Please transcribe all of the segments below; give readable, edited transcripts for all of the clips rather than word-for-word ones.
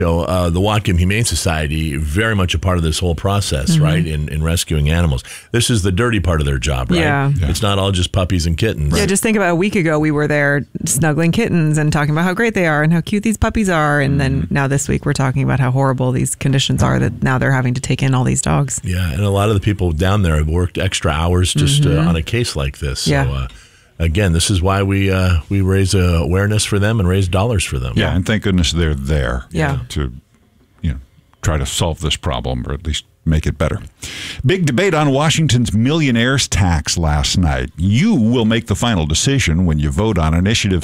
the Whatcom Humane Society, very much a part of this whole process, right, in rescuing animals. This is the dirty part of their job, right? Yeah. It's not all just puppies and kittens. Yeah, just think about a week ago, we were there snuggling kittens and talking about how great they are and how cute these puppies are. And then now this week, we're talking about how horrible these conditions are that now they're having to take in all these dogs. Yeah, and a lot of the people down there have worked extra hours just on a case like this. So, again, this is why we raise awareness for them and raise dollars for them. Yeah, and thank goodness they're there to try to solve this problem or at least make it better. Big debate on Washington's millionaires tax last night. You will make the final decision when you vote on Initiative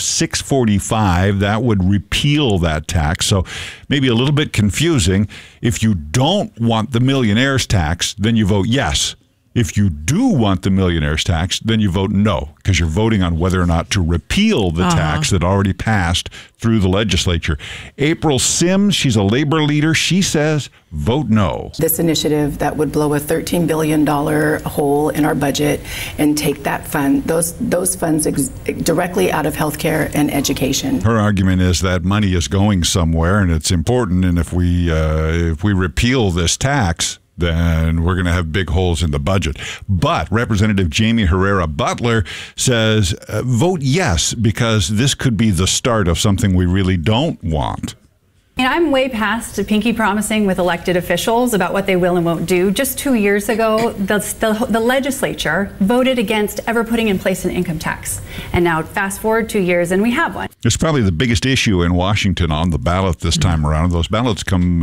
645. That would repeal that tax. So maybe a little bit confusing. If you don't want the millionaires tax, then you vote yes. If you do want the millionaires tax, then you vote no, because you're voting on whether or not to repeal the tax that already passed through the legislature. April Sims, she's a labor leader. She says, vote no. This initiative that would blow a $13 billion hole in our budget and take that fund, those funds directly out of healthcare and education. Her argument is that money is going somewhere and it's important. And if we repeal this tax, then we're going to have big holes in the budget. But Representative Jamie Herrera Butler says, vote yes, because this could be the start of something we really don't want. And I'm way past pinky promising with elected officials about what they will and won't do. Just 2 years ago, the legislature voted against ever putting in place an income tax. And now fast forward 2 years and we have one. It's probably the biggest issue in Washington on the ballot this time around. Those ballots come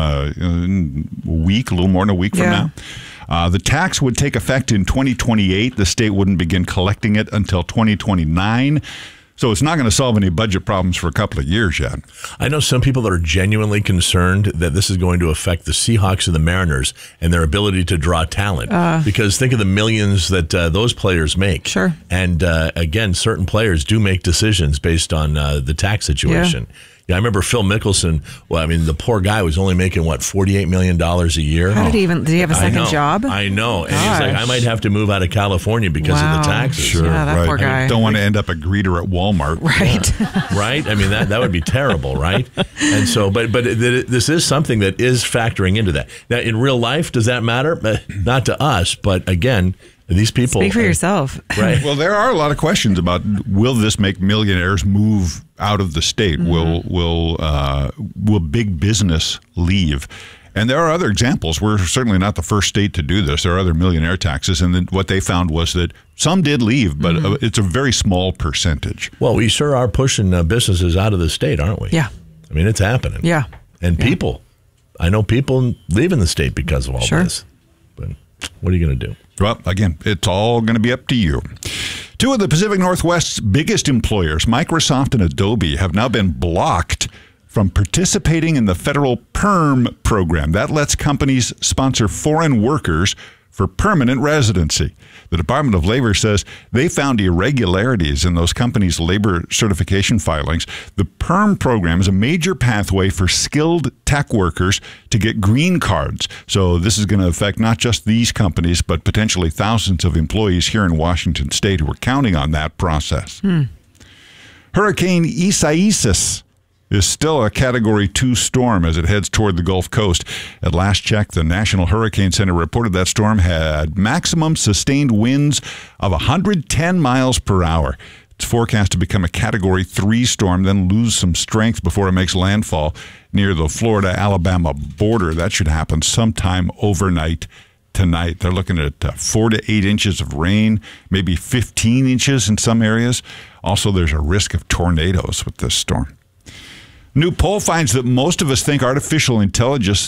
in a week, a little more than a week from now. The tax would take effect in 2028. The state wouldn't begin collecting it until 2029. So it's not going to solve any budget problems for a couple of years yet. I know some people that are genuinely concerned that this is going to affect the Seahawks and the Mariners and their ability to draw talent. Because think of the millions that those players make. Sure. And again, certain players do make decisions based on the tax situation. Yeah, I remember Phil Mickelson. Well, I mean, the poor guy was only making, $48 million a year. How did he have a second job? I know. And he's like, I might have to move out of California because of the taxes. Sure, yeah, that poor guy. I don't want to end up a greeter at Walmart. Right. Right? I mean, that would be terrible, right? And so, but this is something that is factoring into that. Now, in real life, does that matter? Not to us, but again, these people. Speak for yourself. Right. Well, there are a lot of questions about, will this make millionaires move out of the state? Will big business leave? And there are other examples. We're certainly not the first state to do this. There are other millionaire taxes. And then what they found was that some did leave, but it's a very small percentage. Well, we sure are pushing businesses out of the state, aren't we? Yeah. I mean, it's happening. Yeah. And people. I know people leaving the state because of all this. But what are you going to do? Well, again, it's all going to be up to you. Two of the Pacific Northwest's biggest employers, Microsoft and Adobe, have now been blocked from participating in the federal PERM program. That lets companies sponsor foreign workers for permanent residency. The Department of Labor says they found irregularities in those companies' labor certification filings. The PERM program is a major pathway for skilled tech workers to get green cards. So this is going to affect not just these companies, but potentially thousands of employees here in Washington State who are counting on that process. Hurricane Isaias is still a Category 2 storm as it heads toward the Gulf Coast. At last check, the National Hurricane Center reported that storm had maximum sustained winds of 110 miles per hour. It's forecast to become a Category 3 storm, then lose some strength before it makes landfall near the Florida-Alabama border. That should happen sometime overnight tonight. They're looking at 4 to 8 inches of rain, maybe 15 inches in some areas. Also, there's a risk of tornadoes with this storm. New poll finds that most of us think artificial intelligence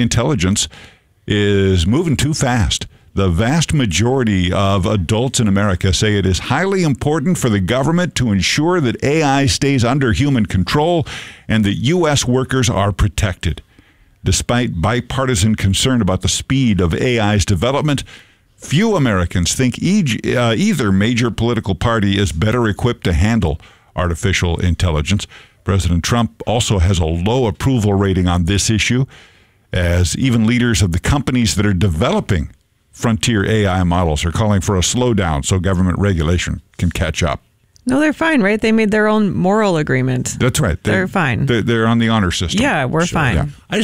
is moving too fast. The vast majority of adults in America say it is highly important for the government to ensure that AI stays under human control and that U.S. workers are protected. Despite bipartisan concern about the speed of AI's development, few Americans think either major political party is better equipped to handle artificial intelligence. President Trump also has a low approval rating on this issue, as even leaders of the companies that are developing frontier AI models are calling for a slowdown so government regulation can catch up. No, they're fine, right? They made their own moral agreement. That's right. They're fine. They're on the honor system. Yeah, we're fine. Yeah. I